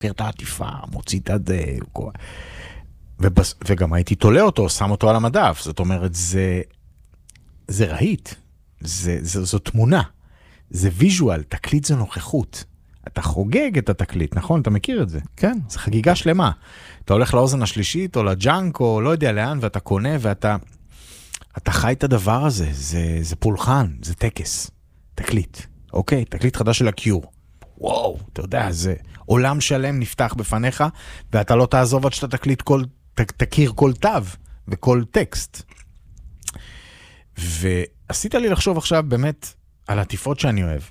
את העטיפה, מוציא את זה, וגם הייתי תולה אותו, שם אותו על המדף, זאת אומרת, זה רהיט, זו תמונה, זה ויז'ואל, תקליט זה נוכחות. אתה חוגג את התקליט, נכון? אתה מכיר את זה? כן. זה חגיגה שלמה. אתה הולך לאוזן השלישית, או לג'אנק, או לא יודע לאן, ואתה קונה, ואתה חי את הדבר הזה. זה פולחן, זה טקס. תקליט. אוקיי? תקליט חדש של הקיור. וואו, אתה יודע, זה עולם שלם נפתח בפניך, ואתה לא תעזוב עד שאתה תכיר כל תו, וכל טקסט. ועשית לי לחשוב עכשיו באמת על העטיפות שאני אוהב.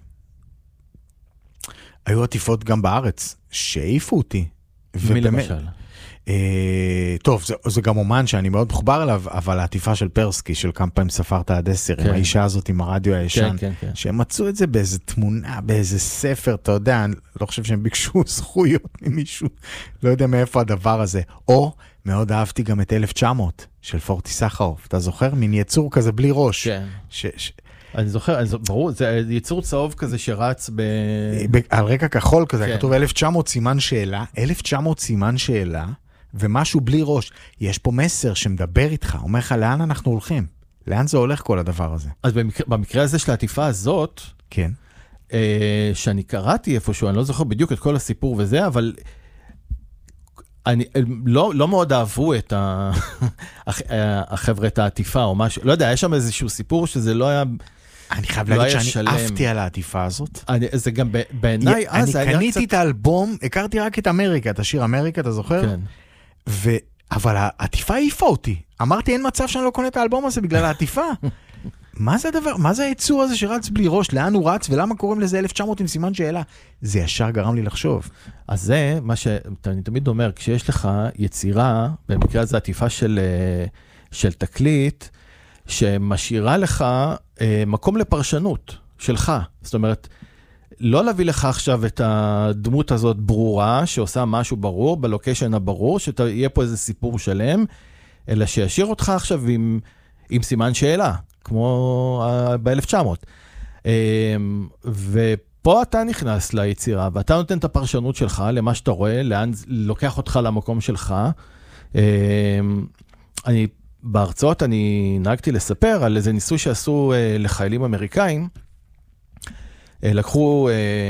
היו עטיפות גם בארץ שהעיפו אותי. מי למשל? טוב, זה גם אומן שאני מאוד מחובר אליו, אבל העטיפה של פרסקי, של כמה פעמים ספרת עד 10, עם האישה הזאת עם הרדיו הישן, שהם מצאו את זה באיזה תמונה, באיזה ספר, אתה יודע, אני לא חושב שהם ביקשו זכויות ממישהו, לא יודע מאיפה הדבר הזה. או, מאוד אהבתי גם את 1900 של פורטי סחרוף, אתה זוכר? מין יצור כזה בלי ראש. כן. אני זוכר, ברור, זה יצור צהוב כזה שרץ על רקע כחול כזה, כתוב 1900 סימן שאלה, 1900 סימן שאלה, ומשהו בלי ראש. יש פה מסר שמדבר איתך, אומר לך, לאן אנחנו הולכים? לאן זה הולך כל הדבר הזה? אז במקרה הזה של העטיפה הזאת, כן. שאני קראתי איפשהו, אני לא זוכר בדיוק את כל הסיפור וזה, אבל אני לא מאוד אהבו את החבר'ה את העטיפה או משהו, לא יודע, יש שם איזשהו סיפור שזה לא היה... אני חייב להגיד שאני עפתי על העטיפה הזאת. זה גם בעיניי, אני קניתי את האלבום, הכרתי רק את אמריקה, את השיר אמריקה, אתה זוכר? כן. אבל העטיפה העיפה אותי. אמרתי, אין מצב שאני לא קונה את האלבום הזה בגלל העטיפה. מה זה הדבר? מה זה היצור הזה שרץ בלי ראש? לאן הוא רץ? ולמה קוראים לזה 1900 עם סימן שאלה? זה ישר גרם לי לחשוב. אז זה מה שאני תמיד אומר, כשיש לך יצירה, במקרה הזה עטיפה של תקליט, שמשאירה לך מקום לפרשנות שלך. זאת אומרת, לא להביא לך עכשיו את הדמות הזאת ברורה, שעושה משהו ברור, בלוקיישן הברור, שיהיה פה איזה סיפור שלם, אלא שישאיר אותך עכשיו עם סימן שאלה, כמו ב-1900. ופה אתה נכנס ליצירה, ואתה נותן את הפרשנות שלך למה שאתה רואה, לאן לוקח אותך למקום שלך. בהרצאות אני נהגתי לספר על איזה ניסוי שעשו לחיילים אמריקאים, לקחו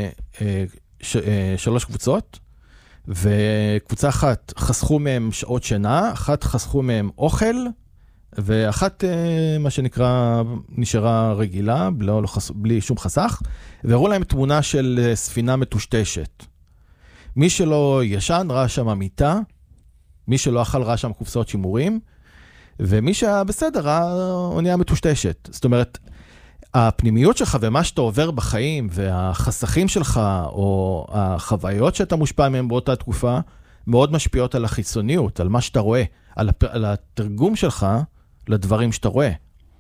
3 קבוצות, וקבוצה אחת חסכו מהם שעות שינה, אחת חסכו מהם אוכל, ואחת, מה שנקרא, נשארה רגילה, בלי שום חסך, והראו להם תמונה של ספינה מטושטשת. מי שלא ישן ראה שם מיטה, מי שלא אכל ראה שם קופסאות שימורים, ומי שהיה בסדר ראה אונייה מטושטשת. זאת אומרת, הפנימיות שלך ומה שאתה עובר בחיים, והחסכים שלך, או החוויות שאתה מושפע מהם באותה תקופה, מאוד משפיעות על החיצוניות, על מה שאתה רואה, על התרגום שלך לדברים שאתה רואה.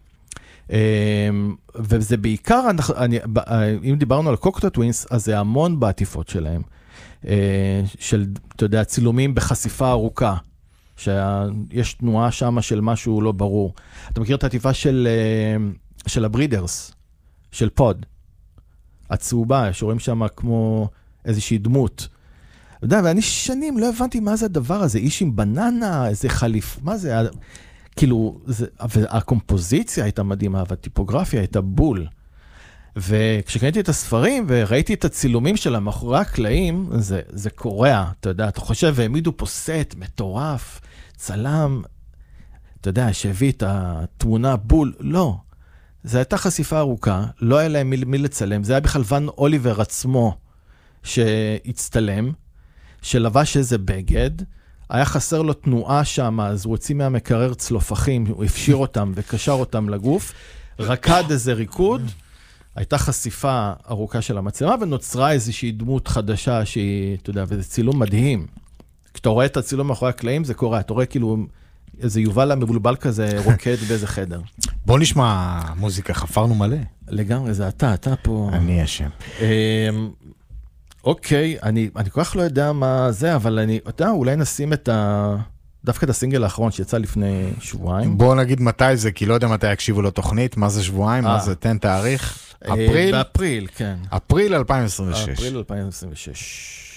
וזה בעיקר, אם דיברנו על קוקטו טווינס, אז זה המון בעטיפות שלהם, של, אתה יודע, צילומים בחשיפה ארוכה, שיש תנועה שם של משהו לא ברור. אתה מכיר את העטיפה של הברידרס, של פוד, הצהובה, שרואים שם כמו איזושהי דמות. אתה יודע, ואני שנים לא הבנתי מה זה הדבר הזה, איש עם בננה, איזה חליף, מה זה? כאילו, והקומפוזיציה הייתה מדהימה, והטיפוגרפיה הייתה בול. וכשקניתי את הספרים וראיתי את הצילומים של מאחורי הקלעים, זה קורע, אתה יודע, אתה חושב, והעמידו פה סט מטורף, צלם, אתה יודע, שהביא את התמונה בול, לא. זו הייתה חשיפה ארוכה, לא היה להם מי לצלם, זה היה בכלל ון אוליבר עצמו שהצטלם, שלבש איזה בגד, היה חסר לו תנועה שם, אז הוא הוציא מהמקרר צלופחים, הוא הפשיר אותם וקשר אותם לגוף, רקד איזה ריקוד, הייתה חשיפה ארוכה של המצלמה, ונוצרה איזושהי דמות חדשה שהיא, אתה יודע, וזה צילום מדהים. כשאתה רואה את הצילום מאחורי הקלעים, זה קורה, אתה רואה כאילו איזה יובל המבולבל כזה רוקד באיזה חדר. בוא נשמע מוזיקה, חפרנו מלא. לגמרי, זה אתה פה. אני אשם. אוקיי, אני כל כך לא יודע מה זה, אבל אתה אולי נשים דווקא את הסינגל האחרון שיצא לפני שבועיים. בוא נגיד מתי זה, כי לא יודע מתי יקשיבו לו תוכנית, מה זה שבועיים, מה זה, תן תאריך. אפריל? באפריל, כן. אפריל 2026. אפריל 2026.